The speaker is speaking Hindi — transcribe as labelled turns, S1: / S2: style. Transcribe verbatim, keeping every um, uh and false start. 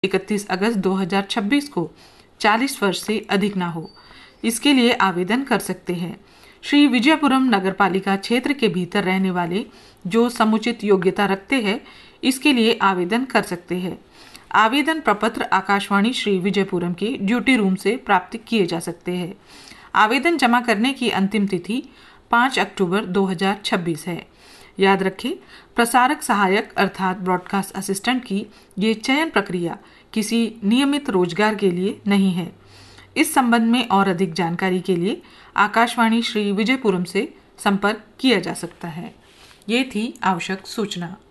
S1: इकतीस अगस्त दो हज़ार छब्बीस को चालीस वर्ष से अधिक ना हो, इसके लिए आवेदन कर सकते हैं। श्री विजयपुरम नगरपालिका क्षेत्र के भीतर रहने वाले जो समुचित योग्यता रखते हैं, इसके लिए आवेदन कर सकते हैं। आवेदन प्रपत्र आकाशवाणी श्री विजयपुरम के ड्यूटी रूम से प्राप्त किए जा सकते हैं। आवेदन जमा करने की अंतिम तिथि पाँच अक्टूबर दो हज़ार छब्बीस है। याद रखें, प्रसारक सहायक अर्थात ब्रॉडकास्ट असिस्टेंट की ये चयन प्रक्रिया किसी नियमित रोजगार के लिए नहीं है। इस संबंध में और अधिक जानकारी के लिए आकाशवाणी श्री विजयपुरम से संपर्क किया जा सकता है। ये थी आवश्यक सूचना।